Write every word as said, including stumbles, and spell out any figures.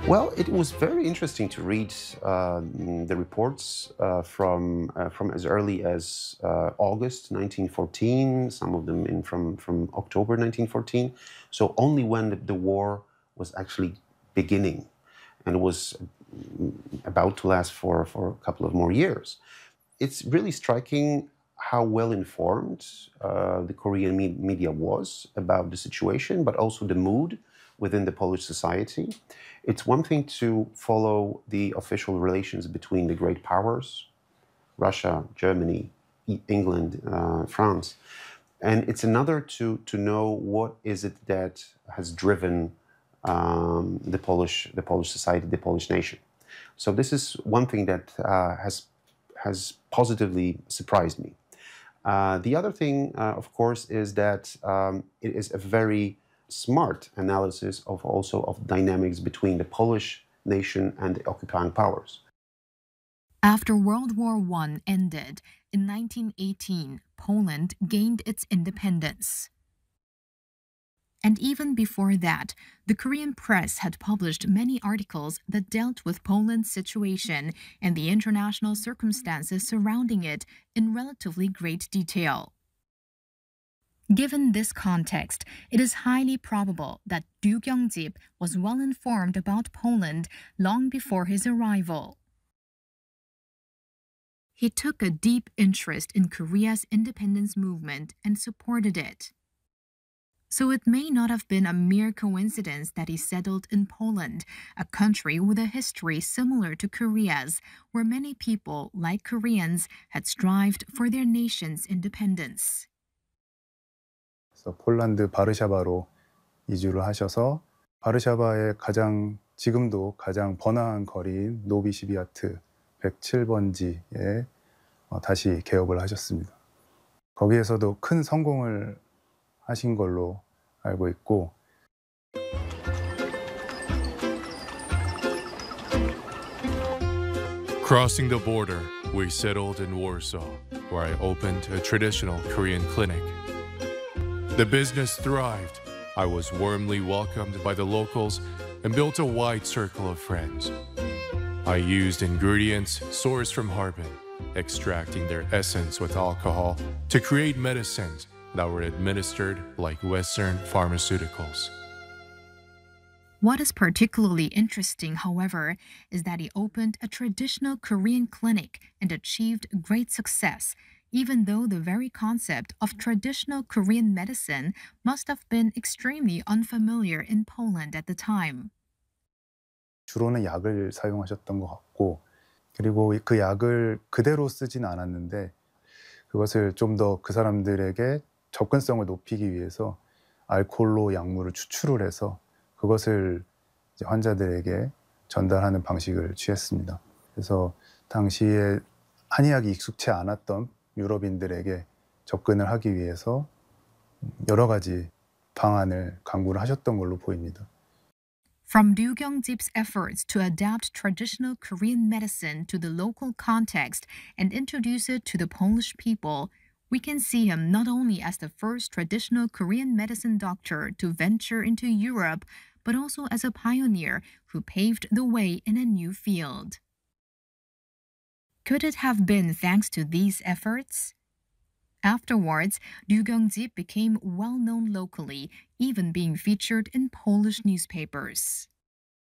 Well, it was very interesting to read uh, the reports uh, from uh, from as early as uh, August nineteen fourteen. Some of them in from from October nineteen fourteen. So only when the, the war was actually beginning, and was mm, about to last for for a couple of more years. It's really striking how well informed uh, the Korean me- media was about the situation, but also the mood within the Polish society. It's one thing to follow the official relations between the great powers, Russia, Germany, E- England, uh, France, and it's another to to know what is it that has driven um, the Polish the Polish society, the Polish nation. So this is one thing that uh, has has positively surprised me. Uh, the other thing, uh, of course, is that um, it is a very smart analysis of also of dynamics between the Polish nation and the occupying powers. After World War One ended in nineteen eighteen, Poland gained its independence. And even before that, the Korean press had published many articles that dealt with Poland's situation and the international circumstances surrounding it in relatively great detail. Given this context, it is highly probable that Du Gyeongjip was well informed about Poland long before his arrival. He took a deep interest in Korea's independence movement and supported it. So it may not have been a mere coincidence that he settled in Poland, a country with a history similar to Korea's, where many people, like Koreans, had strived for their nation's independence. 그래서 폴란드 바르샤바로 이주를 하셔서 바르샤바의 가장 지금도 가장 번화한 거리인 노비시비아트 백칠 번지에 다시 개업을 하셨습니다. 거기에서도 큰 성공을 하신 걸로 알고 있고 Crossing the border, we settled in Warsaw, where I opened a traditional Korean clinic. The business thrived. I was warmly welcomed by the locals and built a wide circle of friends. I used ingredients sourced from Harbin, extracting their essence with alcohol to create medicines that were administered like Western pharmaceuticals. What is particularly interesting, however, is that he opened a traditional Korean clinic and achieved great success, even though the very concept of traditional Korean medicine must have been extremely unfamiliar in Poland at the time. 주로는 약을 사용하셨던 것 같고 그리고 그 약을 그대로 쓰진 않았는데 그것을 좀 더 그 사람들에게 접근성을 높이기 위해서 알코올로 약물을 추출을 해서 그것을 이제 환자들에게 전달하는 방식을 취했습니다. 그래서 당시에 한의학이 익숙치 않았던 유럽인들에게 접근을 하기 위해서 여러 가지 방안을 강구를 하셨던 걸로 보입니다. From Du Gyeongjip's efforts to adapt traditional Korean medicine to the local context and introduce it to the Polish people, we can see him not only as the first traditional Korean medicine doctor to venture into Europe, but also as a pioneer who paved the way in a new field. Could it have been thanks to these efforts? Afterwards, Du Gyeongjip became well known locally, even being featured in Polish newspapers.